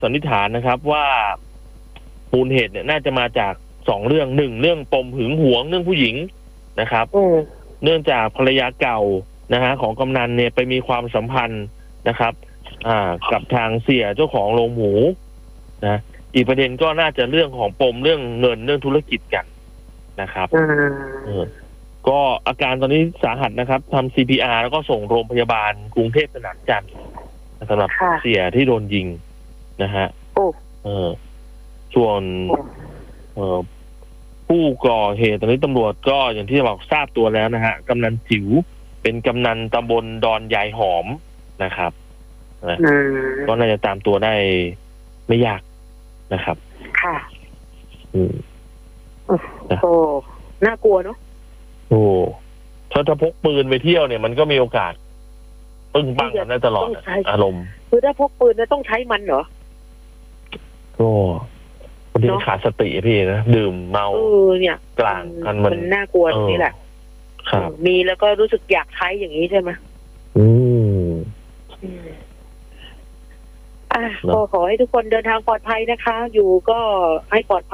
สันนิษฐานนะครับว่ามูลเหตุเนี่ยน่าจะมาจาก2เรื่อง1เรื่องปมหึงหวงเรื่องผู้หญิงนะครับเนื่องจากภรรยาเก่านะฮะของกำนันเนี่ยไปมีความสัมพันธ์นะครับกับทางเสียเจ้าของโรงหมูนะอีกประเด็นก็น่าจะเรื่องของปมเรื่องเงินเรื่องธุรกิจกันนะครับก็อาการตอนนี้สาหัสนะครับทำ CPR แล้วก็ส่งโรงพยาบาลกรุงเทพสนามจันทร์สำหรับเสียที่โดนยิงนะฮะส่วนผู้ก่อเหตุตอนนี้ตำรวจก็อย่างที่เราทราบตัวแล้วนะฮะกำนันจิ๋วเป็นกำนันตำบลดอนยายหอมนะครับก็น่าจะตามตัวได้ไม่ยากนะครับค่ะโอ้น่ากลัวเนาะโอ้ถ้าพกปืนไปเที่ยวเนี่ยมันก็มีโอกาสปึ้งปังกันได้ตลอดอารมณ์คือถ้าพกปืนจะต้องใช้มันเหรอก็บางทีขาดสติพี่นะดื่มเมาเนี่ยกลางกันมันน่ากลัวนี่แหละมีแล้วก็รู้สึกอยากใช้อย่างนี้ใช่ไหมก็ขอให้ทุกคนเดินทางปลอดภัยนะคะอยู่ก็ให้ปลอดภัย